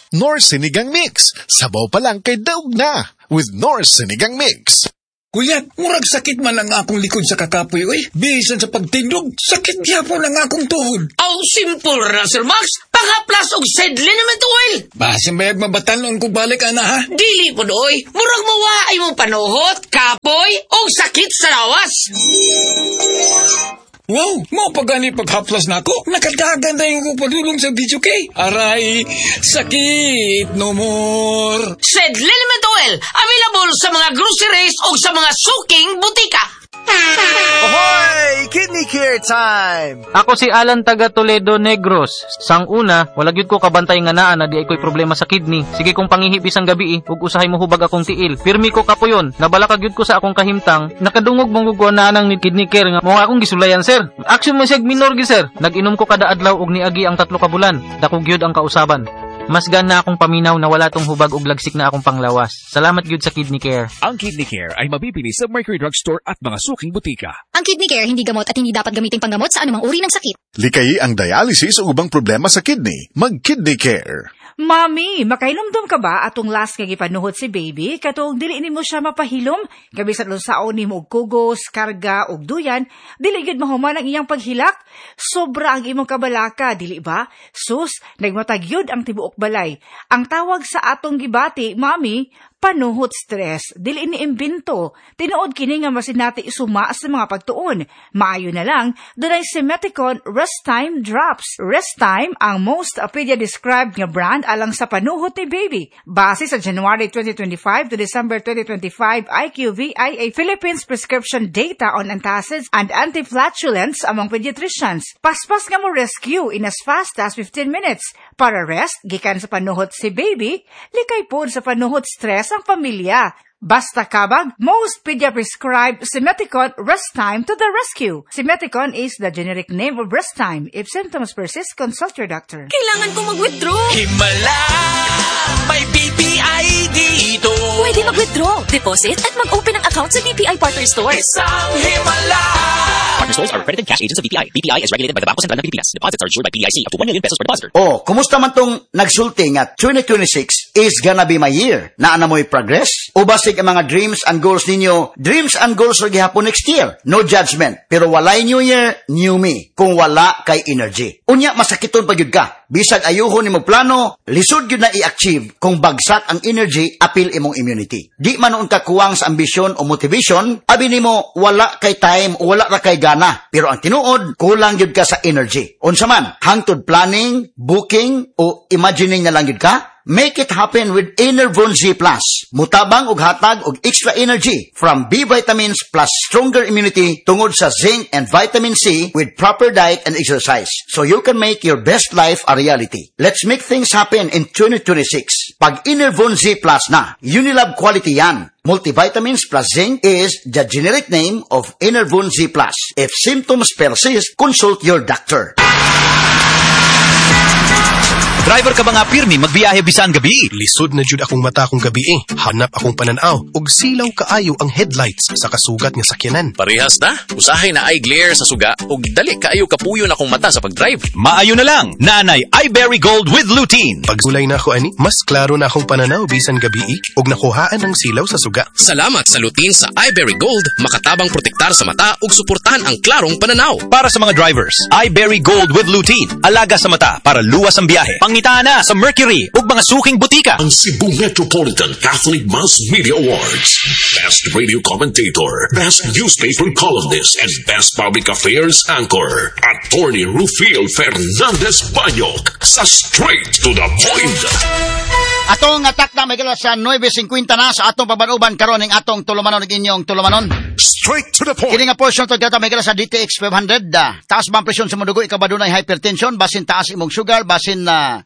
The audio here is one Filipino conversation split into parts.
Knorr Sinigang Mix. Sabaw pa lang kay daog na with Knorr Sinigang Mix. Kuya, murag sakit man ang akong likod sa kakapoy, oy. Bisan sa pagtindog, sakit gyapon ang akong tuhod. Aw, simple ra, Sir Max. Pangaplas og Sedlin naman to, oil. Basin bayag mabatanon ko balik, ana, ha? Dili po, oy. Murag mawaay mong panuhot, kapoy, o sakit sa lawas. Wow, mo pagani paghaplas na ako. Nakadagan na yung padulong sa video kay. Aray, sakit no more. Sedlin naman to, oil. Available sa mga groceries o sa mga suking butika. Ahoy! Kidney Care time! Ako si Alan taga Toledo Negros. Sang una, wala gyud ko kabantay nga naa na di ay ko'y problema sa kidney. Sige kong pangihip isang gabi ug usahay mo hubag akong tiil. Pirmi ko kapuyon, nabala gyud ko sa akong kahimtang. Nakadungog mong gugo na nang ni Kidney Care nga mo akong gisulayan sir. Action mo sig minor gi sir. Nag-inom ko kada adlaw og niagi ang 3 ka bulan. Dako gyud ang kausaban. Mas gana akong paminaw na wala tong hubag og lagsik na akong panglawas. Salamat gyud sa Kidney Care. Ang Kidney Care ay mabibili sa Mercury Drugstore at mga suking butika. Ang Kidney Care hindi gamot at hindi dapat gamitin panggamot sa anumang uri ng sakit. Likayi ang dialysis o ubang problema sa kidney. Mag-Kidney Care. Mami, makailumdum ka ba atong last kay gipanuhot si baby? Katong dili nimo siya mapahilom? Gabi sa lunsaon nimo og kugos, karga og duyan, dili gid mahuman ang iyang paghilak. Sobra ang imong kabalaka, dili ba? Sus, nagmatagyod ang tibuok balay. Ang tawag sa atong gibati, Mami, panuhot stress. Dili ni imbento. Tinuod kini nga masinati isuma sa mga pagtuon. Maayo na lang, dunay Simeticon Rest Time Drops. Rest Time ang most pedia-described nga brand alang sa panuhot ni baby. Base sa January 2025 to December 2025 IQVIA Philippines prescription data on antacids and antiflatulence among pediatricians. Paspas nga mo rescue in as fast as 15 minutes. Para rest, gikan sa panuhot si baby, likay pod sa panuhot stress ang pamilya. Basta kabag, most pedia-prescribed Simeticon Rest Time to the rescue. Simeticon is the generic name of Rest Time. If symptoms persist, consult your doctor. Kailangan ko mag-withdraw. Himala! May BPI dito! Pwede mag-withdraw, deposit, at mag-open ng account sa BPI Partner Stores. Isang himala! Partner stores are accredited cash agents of BPI. BPI is regulated by the Bangko Sentral ng Pilipinas. Deposits are insured by PDIC up to 1 million pesos per depositor. Oh, kumusta man tong nagsulti nga 2026 is gonna be my year? Naana mo'y progress? O basig ang mga dreams and goals ninyo? Dreams and goals rin gihapon next year. No judgment. Pero walay new year, new me. Kung wala kay energy. Unya, masakiton pa yun ka. Bisag ayuhon ni mo plano, lisod yun na i-achieve kung bagsak ang energy, apil imong immunity. Di man noon ka kuwang sa ambisyon o motivation, abi nimo wala kay time o wala ra kay gana. Pero ang tinuod, kulang yun ka sa energy. Unsa man, hangtod planning, booking, o imagining na lang yun ka? Make it happen with Enervon Z+. Mutabang og hatag og extra energy from B vitamins plus stronger immunity tungod sa zinc and vitamin C with proper diet and exercise. So you can make your best life a reality. Let's make things happen in 2026. Pag Enervon Z+ na, Unilab quality yan. Multivitamins plus zinc is the generic name of Enervon Z+. If symptoms persist, consult your doctor. Driver ka ba nga pirmi magbiyahe bisan gabi? Lisod na jud akong mata akong gabi eh. Hanap akong pananaw og silaw kaayo ang headlights sa kasugat nga sakyanan. Parehas na. Usahay na eye glare sa suga og dali kaayo kapuyo na akong mata sa pagdrive. Maayo na lang. Nanay iBerry Gold with lutein. Pagsulay na ako ani, mas klaro na akong pananaw bisan gabi og nakuhaan ang silaw sa suga. Salamat sa lutein sa iBerry Gold, makatabang protektar sa mata ug suportahan ang klarong pananaw. Para sa mga drivers, iBerry Gold with lutein. Alaga sa mata para luwas ang biyahe. Pangitana sa Mercury ug mga suking butika. Ang Cebu Metropolitan Catholic Mass Media Awards. Best Radio Commentator, Best Newspaper Columnist, and Best Public Affairs Anchor. Attorney Rufil Fernandez Banyok sa Straight to the Point. Atong atak na may sa 9:50 na sa atong pabanuban karon ning atong tulumanon ug inyong tulumanon. Straight to the point. Kini nga portion to data may sa DTX 500. Taas bang presyon sa mudugo ikaw ba dunay hypertension, basin taas imong sugar, basin na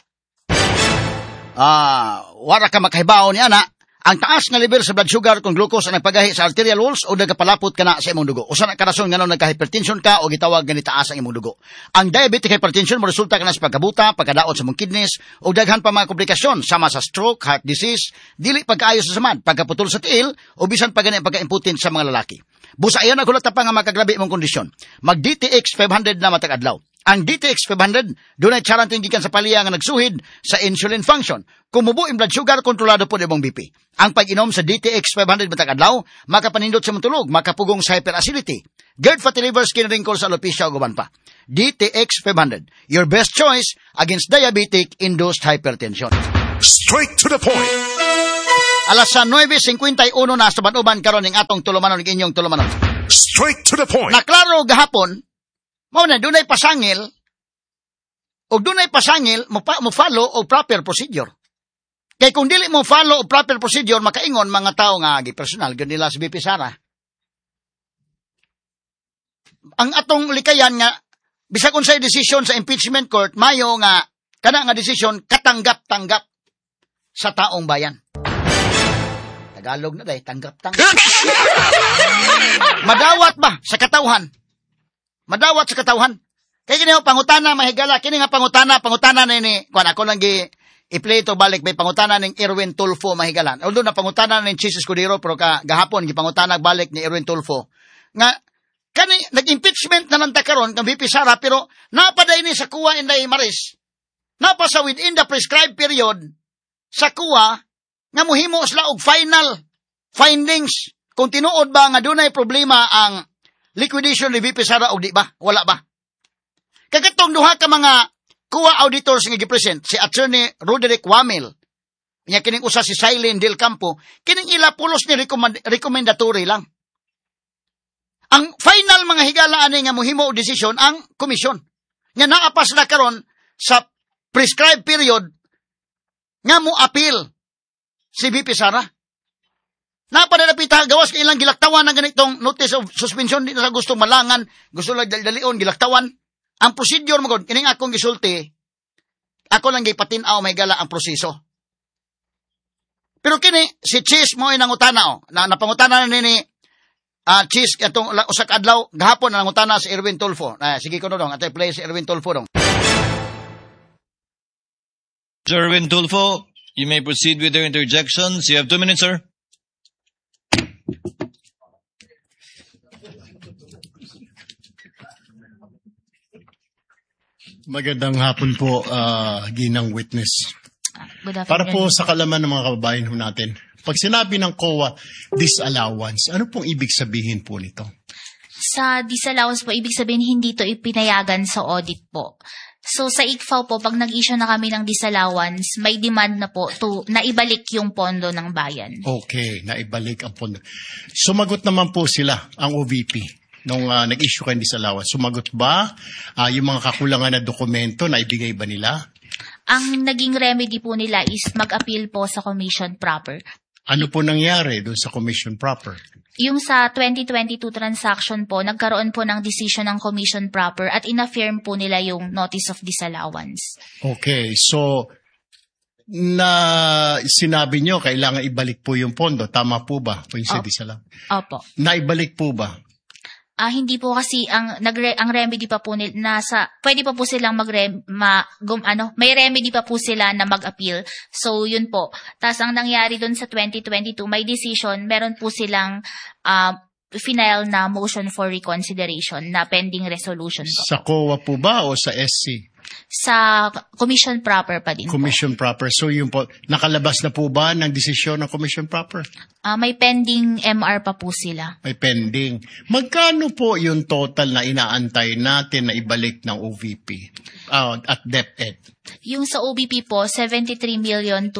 wala ka makahibaw ni ana. Ang taas nga level sa blood sugar kung glucose ang nagpagahi sa arterial walls o nagapalapot ka na sa imong dugo. Usa na karason nga nagka-hypertension ka o gitawag nga taas ang imong dugo. Ang diabetic hypertension mo resulta ka na sa pagkabuta, pagkadaot sa imong kidneys o daghan pa mga komplikasyon sama sa stroke, heart disease, dili pagkaayo sa samad, pagkaputol sa tiil o bisan pagani pagka-impotent sa mga lalaki. Busa ayan nagulat pa nga makagrabe imong kondisyon. Mag DTX 500 na matag adlaw. Ang DTX 500, dunay charanting gikan sa palya nga nagsuhid sa insulin function. Kung mubo ang blood sugar, kontrolado po imong BP. Ang pag-inom sa DTX 500 matag adlaw, makapanindot sa matulog, makapugong sa hyperacidity, GERD, fatty liver, skin wrinkles, alopecia, o guban pa. DTX 500, your best choice against diabetic-induced hypertension. Straight to the point. Alas sa 9:51 na sa banuban karon ning atong tulumanon ning inyong tulumanon. Straight to the point. Naklaro gahapon, mao na dunay pasangil mo follow og proper procedure. Kay kung dili mo follow og proper procedure, makaingon mga tao nga personal gyud nila sa BP Sara. Ang atong likayan nga bisag unsay desisyon sa impeachment court, mayo nga kana nga desisyon katanggap-tanggap sa taong bayan. Tagalog na day, tanggap-tanggap. Madawat ba sa katawhan? Madawat sa katawhan. Kaya kini pangutana mahigala, kini nga pangutana na ni kuan ako lang i-play to balik may pangutana ning Erwin Tulfo mahigalan. Although na pangutana ning Jesus Cordero pero gahapon gipangutana balik ni Erwin Tulfo nga kani nag-impeachment na nanta karon kang VP Sara pero napaday ni sa kuwa inday Maris. Napasa within the prescribed period sa kuwa nga mohimo sila og final findings kung tinuod ba nga dunay problema ang liquidation ni VP Sara o di ba? Wala ba? Kagatong duha ka mga kuwa auditors nga gipresent si Attorney Roderick Wamil, nya kining usa si Silene Del Campo, kining ila pulos ni recommendatory lang. Ang final mga higalaan nga mohimo og desisyon ang komisyon. Nya naapas na karon sa prescribed period nga mo appeal si VP Sara. Napadalapita gawas kay ilang gilaktawan ng ganitong notice of suspension, di na sa gusto malangan, gusto lang dalion gilaktawan. Ang procedure mo gud kining akong gisulti, ako lang gipatin-aw may gala ang proseso. Pero kini si Cheese mo nangutana na napangutana na ni Cheese atong usa ka adlaw gahapon nangutana si Erwin Tulfo. Sige ko dong, atay play si Erwin Tulfo dong. Sir Erwin Tulfo, you may proceed with your interjections. You have 2 minutes, sir. Magandang hapon po, ginang witness. Para po sa kalaman ng mga kababayan ho natin, pag sinabi ng COA disallowance, ano pong ibig sabihin po nito? Sa disallowance po, ibig sabihin hindi to ipinayagan sa audit po. So sa ICFAO po, pag nag-issue na kami ng disallowance, may demand na po to naibalik yung pondo ng bayan. Okay, naibalik ang pondo. Sumagot naman po sila, ang OVP. Nung nag-issue kayo ng disallowance, sumagot ba yung mga kakulangan na dokumento na ibigay ba nila? Ang naging remedy po nila is mag-appeal po sa commission proper. Ano po nangyari doon sa commission proper? Yung sa 2022 transaction po, nagkaroon po ng decision ng commission proper at inaffirm po nila yung notice of disallowance. Okay, so na sinabi nyo kailangan ibalik po yung pondo. Tama po ba? Yung sa disallowance? Opo. Naibalik po ba? Hindi po kasi ang remedy pa po nila pwede pa po silang may remedy pa po sila na mag-appeal. So yun po. Tapos ang nangyari doon sa 2022, may decision, meron po silang final na motion for reconsideration na pending resolution po. Sa COA po ba o sa SC? Sa commission proper pa din. Commission proper. So yun po, nakalabas na po ba ng desisyon ng commission proper? May pending MR pa po sila. May pending. Magkano po yung total na inaantay natin na ibalik ng OVP at DepEd? Yung sa OVP po, 73,287,000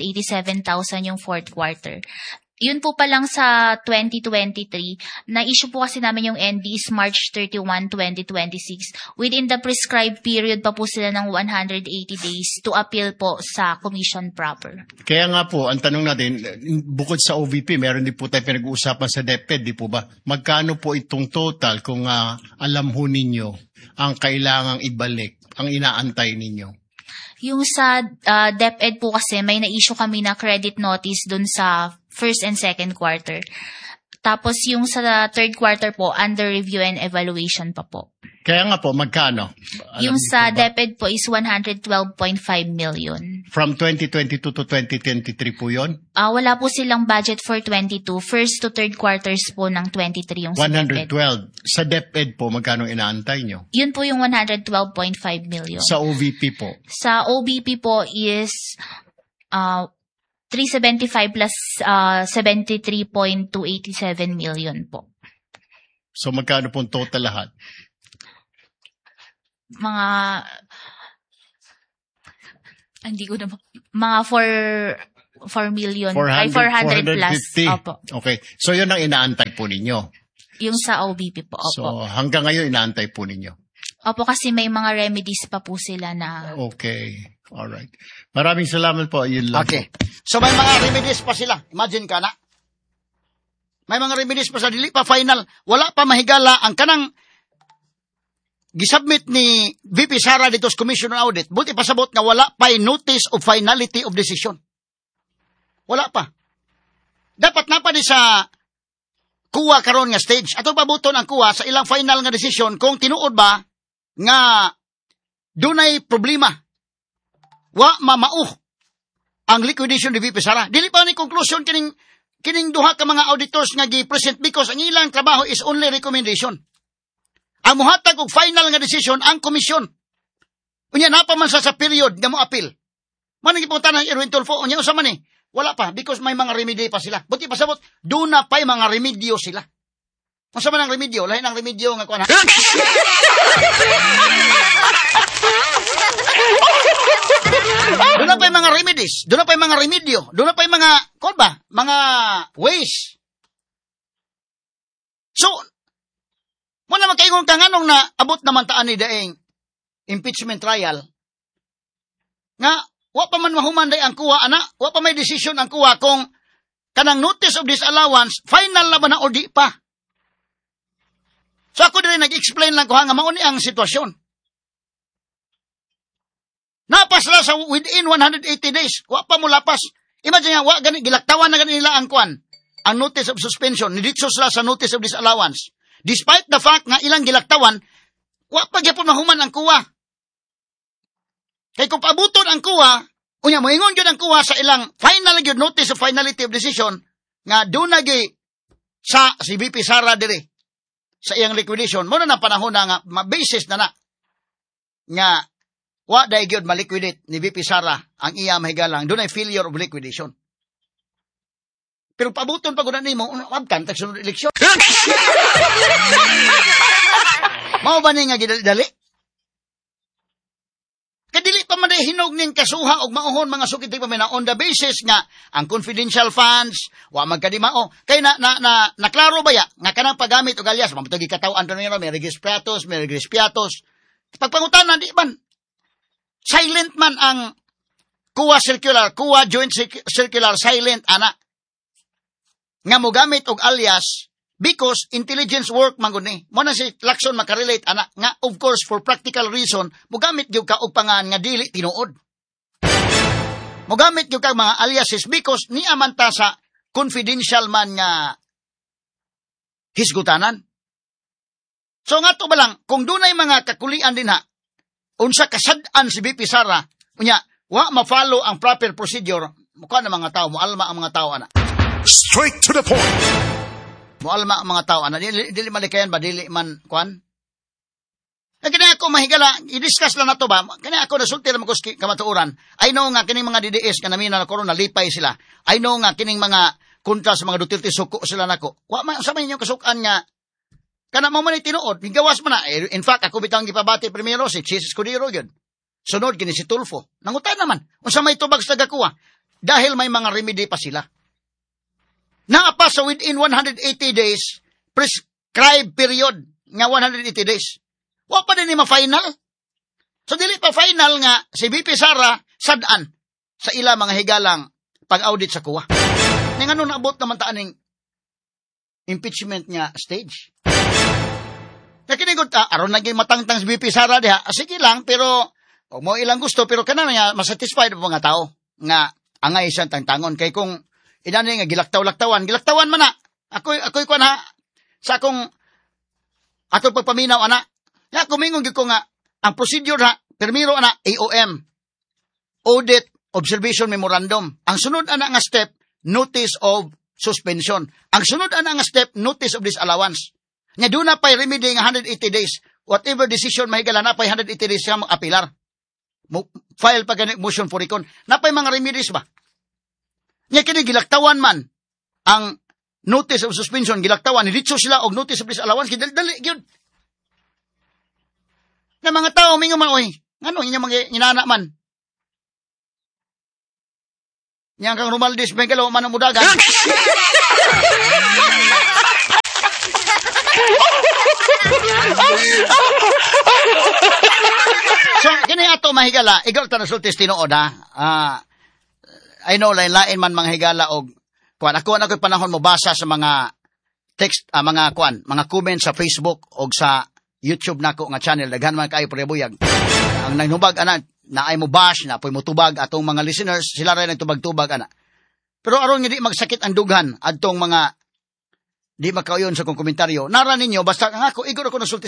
yung fourth quarter. Yun po pa lang sa 2023, na-issue po kasi namin yung ND is March 31, 2026. Within the prescribed period pa po sila ng 180 days to appeal po sa commission proper. Kaya nga po, ang tanong natin, bukod sa OVP, meron din po tayo pinag-uusapan sa DepEd, di po ba? Magkano po itong total kung alam ho ninyo ang kailangang ibalik, ang inaantay ninyo? Yung sa DepEd po kasi may na-issue kami na credit notice dun sa first and second quarter. Tapos yung sa third quarter po, under review and evaluation pa po. Kaya nga po, magkano? Yung sa DepEd po is 112.5 million. From 2022 to 2023 po yun? Wala po silang budget for 22. First to third quarters po ng 23 yung sa DepEd. 112. Sa DepEd po, magkano inaantay nyo? Yun po yung 112.5 million. Sa OVP po? Sa OBP po is 375 plus 73.287 million po. So magkano po total lahat? Mga 4 million. 400 plus. Opo. Okay. So yun ang inaantay po ninyo? Yung sa OBP po. Opo. So hanggang ngayon inaantay po ninyo? Opo, kasi may mga remedies pa po sila na... Okay. Alright. Maraming salamat po. Yun lang. Okay. So may mga remedies pa sila. Imagine ka na. May mga remedies pa sa dili pa final. Wala pa mahigala ang kanang gisubmit ni VP Sara dito sa Commission on Audit. Buti pasabot nga wala pa notice of finality of decision. Wala pa. Dapat na pa di sa kuha karon nga stage. Ato pabuton ang kuha sa ilang final nga decision kung tinuod ba nga dunay problema. Wa mamao ang liquidation ni VP Sara. Dili pa ni conclusion kining duha ka mga auditors nga gi-present because ang ilang trabaho is only recommendation. Ang muhatag og final nga decision ang komisyon. Unya na pa man sa period nga mo appeal. Man gipunta ng Erwin Tulfo, unya usa man wala pa because may mga remedy pa sila. Buti pasabot, do na pa'y mga remedyo sila. Unsa man ang remedyo? Lain ang remedyo nga kuan. Doon na pa'y mga remedies, doon na pa'y mga remedyo, doon na pa'y mga, kuan ba, mga ways. So, mo na magkaingon kang anong na abot naman taan ni daing impeachment trial, nga, wa pa man mahuman day ang kuha, ana, wa pa may decision ang kuha kung kanang notice of disallowance, final na ba na o di pa. So ako din nag-explain lang ko nga mauni ang sitwasyon. Napas na sa within 180 days, wa pa mo lapas. Imagine nga, wa gani gilaktawan na gani nila ang kuan, ang notice of suspension, niditso sila sa notice of disallowance. Despite the fact nga ilang gilaktawan, wa pa gyapon mahuman ang kuha. Kay kung paabuton ang kuha, unya moingon gyud ang kuha sa ilang final gyud notice of finality of decision nga doon nagi sa si VP Sara dire sa iyang liquidation mo na panahon na nga basis na nga wa day gyud maliquidate ni VP Sara ang iya mahigalang doon ay failure of liquidation. Pero paabuton pag unan nimo wabkan tag sunod eleksyon. Mao ba ni nga gidali? Kadili pa man hinog ning kasuha og mauhon mga sukit pa man on the basis nga ang confidential funds wa magkadimao kay naklaro ba ya nga kanang paggamit og alias mamatog gikataw-an nila may registratos pagpangutanan di man silent man ang kuha joint circular silent ana nga mo gamit og alias because intelligence work man gud ni. Mo na si Lacson makarelate ana nga of course for practical reason mo gamit gyud ka og pangan nga dili tinuod. Mo gamit gyud ka mga aliases because ni amanta sa confidential man nga hisgutanan. So nga to ba lang kung dunay mga kakulian din unsa kasad-an si VP Sara unya wa ma-follow ang proper procedure mukha na mga tao moalma ang mga tao ana. Straight to the point. Moalma ang mga tao. Dili malikayan ba? Dili man, kuan? Kaya ako mahigala, i-discuss lang na to ba? Kaya ako nasulti naman ko kamatuuran. I know nga, kining mga DDS, kanamina na korona, lipay sila. I know nga, kining mga kontra sa mga Duterte, suko sila nako. Sa may inyong kasukan nga, kana mo man tinuod, higawas mo na. In fact, ako bitang gipabati primero, si Jesus Cudero yun. Sunod, kini si Tulfo. Nangutan naman. Unsa may tubag sa tagakuha. Dahil may mga remedy pa sila. Naapa sa within 180 days, prescribed period nga 180 days. Wa pa din ma-final. So, dili pa final nga si VP Sara sadaan sa ila mga higalang pag-audit sa kuha. Nga ano naabot naman taaning impeachment nga stage. Nakinigod aron naging matangtang si VP Sara diha. Sige lang, pero kung mo ilang gusto, pero kanan nga masatisfied ang mga tao nga angay siyang tangtangon. Kay kung inani nga gilaktawan man na. Ako'y kuan ha, sa akong atong pagpaminaw, ana. Ya, kumingon gyud ko nga, ang procedure ha, permiro, ana, AOM, Audit Observation Memorandum. Ang sunod, ana, nga step, Notice of Suspension. Ang sunod, ana, nga step, Notice of Disallowance. Nya, doon na pa'y remedy nga 180 days. Whatever decision mahigala na pa'y 180 days siya mag-apilar. File pa ganit motion for recon. Napay mga remedies ba? Nya, kini gilaktawan man ang Notice of Suspension, gilaktawan, nilitso sila og Notice of Disallowance, dali, yun. Na mga tao, mingo man, oy, ano, inyong mga inana man. Yang kang Romaldis, may galaw man ang mudagan. So, kini ato mahigala, igaw ta nasultis tinuod ha. I know, lain-lain man mga higala og kuan. Ako panahon mo basa sa mga text, mga comment sa Facebook o sa YouTube nako nga channel. Daghan man kayo prebuyag. Ang nanghubag, ana, naay mo bash, napoy mo tubag atong mga listeners, sila rin nagtubag-tubag, ana. Pero aron nga di magsakit ang dughan, adtong mga di makauyon sa kong komentaryo, nara ninyo, basta nga ako, igor ako nasulti